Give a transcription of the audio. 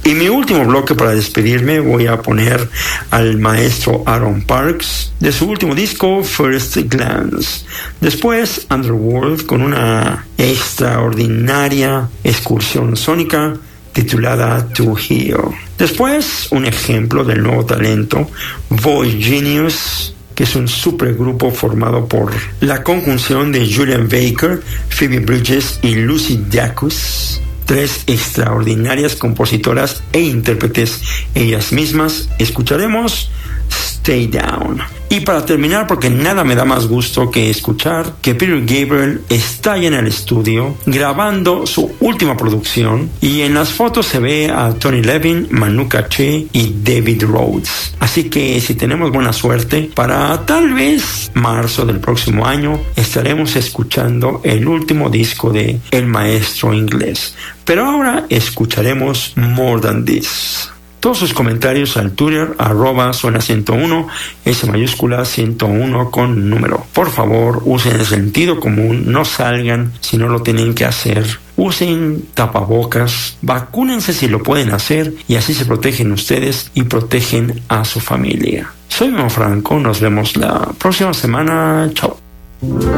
Y mi último bloque para despedirme voy a poner al maestro Aaron Parks de su último disco First Glance. Después Underworld con una extraordinaria excursión sónica titulada To Heal. Después un ejemplo del nuevo talento Voice Genius, que es un supergrupo formado por la conjunción de Julian Baker, Phoebe Bridges y Lucy Dacus, tres extraordinarias compositoras e intérpretes ellas mismas. Escucharemos Stay Down. Y para terminar, porque nada me da más gusto que escuchar que Peter Gabriel está ya en el estudio grabando su última producción, y en las fotos se ve a Tony Levin, Manu Katché y David Rhodes. Así que si tenemos buena suerte, para tal vez marzo del próximo año estaremos escuchando el último disco de el maestro inglés. Pero ahora escucharemos More Than This. Todos sus comentarios al Twitter @Zona101, S mayúscula 101 con número. Por favor, usen el sentido común, no salgan si no lo tienen que hacer. Usen tapabocas, vacúnense si lo pueden hacer, y así se protegen ustedes y protegen a su familia. Soy Memo Franco, nos vemos la próxima semana. Chao.